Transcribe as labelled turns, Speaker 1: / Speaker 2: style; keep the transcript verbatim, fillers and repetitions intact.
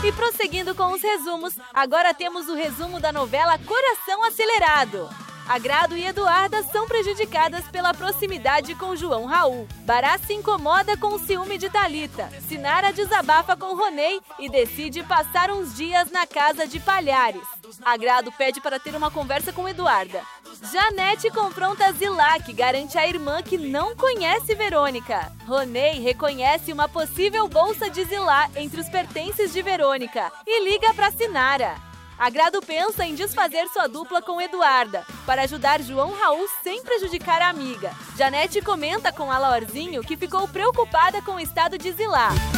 Speaker 1: E prosseguindo com os resumos, agora temos o resumo da novela Coração Acelerado. Agrado e Eduarda são prejudicadas pela proximidade com João Raul. Bará se incomoda com o ciúme de Thalita. Sinara desabafa com Ronei e decide passar uns dias na casa de Palhares. Agrado pede para ter uma conversa com Eduarda. Janete confronta Zilá, que garante à irmã que não conhece Verônica. Ronei reconhece uma possível bolsa de Zilá entre os pertences de Verônica e liga para Sinara. Agrado pensa em desfazer sua dupla com Eduarda, para ajudar João Raul sem prejudicar a amiga. Janete comenta com Alaorzinho que ficou preocupada com o estado de Zilá.